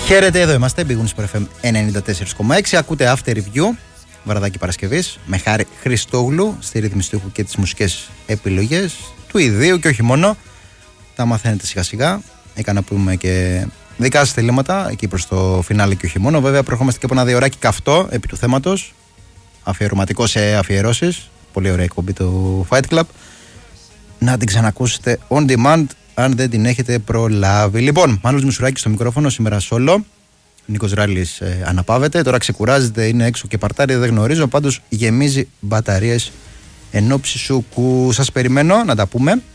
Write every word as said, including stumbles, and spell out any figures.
Χαίρετε, εδώ είμαστε. Big Wings εφ εμ ενενήντα τέσσερα κόμμα έξι. Ακούτε After Review, βραδάκι Παρασκευής, με Χάρη Χριστόγλου στη ρύθμιση του ήχου και τις μουσικές επιλογές του ιδίου και όχι μόνο. Τα μαθαίνετε σιγά σιγά. Έκανα να πούμε και δικά σας θελήματα εκεί προς το φινάλε και όχι μόνο. Βέβαια, προερχόμαστε και από ένα διωράκι καυτό επί του θέματος. Αφιερωματικό σε αφιερώσεις. Πολύ ωραία εκπομπή του Fight Club. Να την ξανακούσετε on demand αν δεν την έχετε προλάβει. Λοιπόν, Μάνος Μουσουράκης στο μικρόφωνο, σήμερα solo. Νίκος Ράλης ε, αναπαύεται. Τώρα ξεκουράζεται, είναι έξω και παρτάρει, δεν γνωρίζω. Πάντως γεμίζει μπαταρίες εν ώψη σου που σας περιμένω να τα πούμε.